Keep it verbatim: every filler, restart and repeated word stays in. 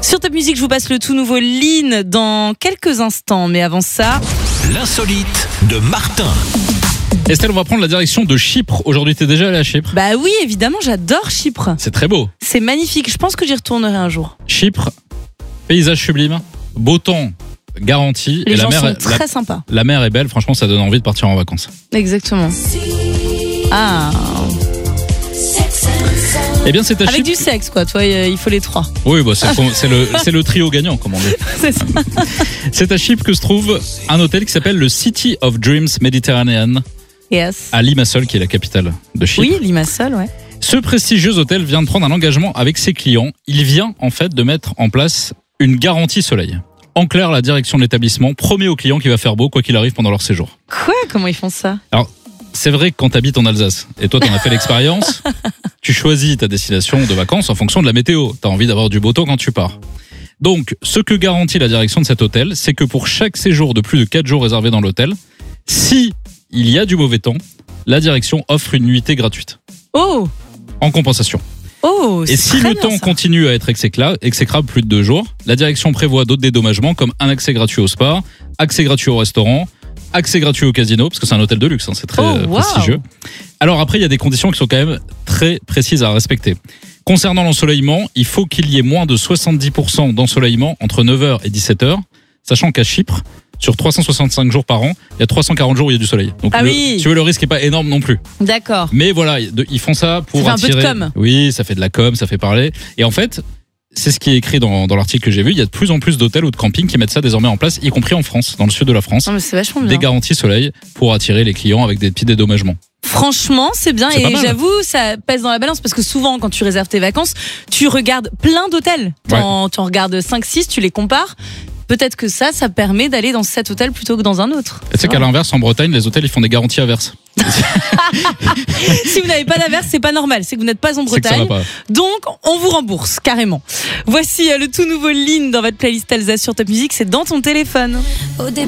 Sur Top Music, je vous passe le tout nouveau Lean dans quelques instants. Mais avant ça... L'insolite de Martin. Estelle, on va prendre la direction de Chypre. Aujourd'hui, t'es déjà allée à Chypre? Bah oui, évidemment, j'adore Chypre. C'est très beau. C'est magnifique, je pense que j'y retournerai un jour. Chypre, paysage sublime, beau temps garanti. Les et gens la mer, sont est- très la, sympas. la mer est belle, franchement, ça donne envie de partir en vacances. Exactement. Ah, Eh bien, c'est à avec Chypre. du sexe quoi, toi, il faut les trois. Oui, bah, c'est, c'est, le, c'est le trio gagnant, comme on dit. C'est ça. C'est à Chypre que se trouve un hôtel qui s'appelle le City of Dreams Mediterranean, Yes. à Limassol, qui est la capitale de Chypre. Oui, Limassol, ouais. Ce prestigieux hôtel vient de prendre un engagement avec ses clients. Il vient en fait de mettre en place une garantie soleil. En clair, la direction de l'établissement promet aux clients qu'il va faire beau quoi qu'il arrive pendant leur séjour. Quoi? Comment ils font ça? Alors, c'est vrai que quand tu habites en Alsace, et toi tu en as fait l'expérience, tu choisis ta destination de vacances en fonction de la météo. Tu as envie d'avoir du beau temps quand tu pars. Donc, ce que garantit la direction de cet hôtel, c'est que pour chaque séjour de plus de quatre jours réservé dans l'hôtel, si il y a du mauvais temps, la direction offre une nuitée gratuite, Oh, en compensation. oh, Et c'est si très le bien, temps ça. continue à être exécra- exécrable plus de deux jours, la direction prévoit d'autres dédommagements comme un accès gratuit au spa, accès gratuit au restaurant, accès gratuit au casino, parce que c'est un hôtel de luxe, hein, c'est très Oh, euh, wow. prestigieux. Alors après, il y a des conditions qui sont quand même très précises à respecter. Concernant l'ensoleillement, il faut qu'il y ait moins de soixante-dix pour cent d'ensoleillement entre neuf heures et dix-sept heures, sachant qu'à Chypre, sur trois cent soixante-cinq jours par an, il y a trois cent quarante jours où il y a du soleil. Donc Ah le, oui. tu vois, le risque est pas énorme non plus. D'accord. Mais voilà, de- ils font ça pour Ça fait un peu attirer. de com. Oui, ça fait de la com, ça fait parler. Et en fait, c'est ce qui est écrit dans, dans l'article que j'ai vu. Il y a de plus en plus d'hôtels ou de campings qui mettent ça désormais en place, y compris en France, dans le sud de la France. Non, mais c'est vachement bien. Des garanties soleil pour attirer les clients avec des petits dédommagements. Franchement, c'est bien C'est pas et mal. j'avoue, ça pèse dans la balance parce que souvent, quand tu réserves tes vacances, tu regardes plein d'hôtels. T'en, t'en regardes cinq six, tu les compares. Peut-être que ça, ça permet d'aller dans cet hôtel plutôt que dans un autre. Et tu sais qu'à l'inverse, en Bretagne, les hôtels, ils font des garanties inverses. Si vous n'avez pas d'averse, c'est pas normal. C'est que vous n'êtes pas en C'est que ça va Bretagne. pas. Donc, on vous rembourse, carrément. Voici euh, le tout nouveau Lean dans votre playlist Alsace sur Top Music. C'est dans ton téléphone. Au début